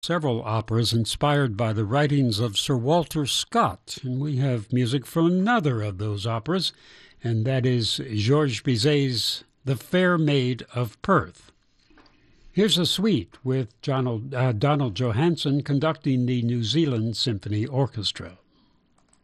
Several operas inspired by the writings of Sir Walter Scott, and we have music from another of those operas, and that is Georges Bizet's The Fair Maid of Perth. Here's a suite with Donald Johanson conducting the New Zealand Symphony Orchestra.